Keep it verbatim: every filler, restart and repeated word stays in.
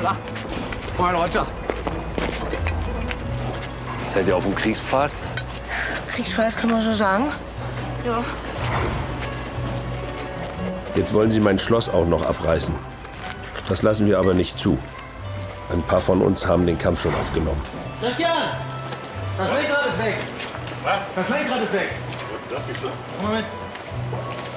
Hola. Moin, Roger. Seid ihr auf dem Kriegspfad? Kriegspfad kann man so sagen. Ja. Jetzt wollen sie mein Schloss auch noch abreißen. Das lassen wir aber nicht zu. Ein paar von uns haben den Kampf schon aufgenommen. Christian! Das Lenkrad ist weg. Was? Das Lenkrad ist weg. Das geht klar. Moment.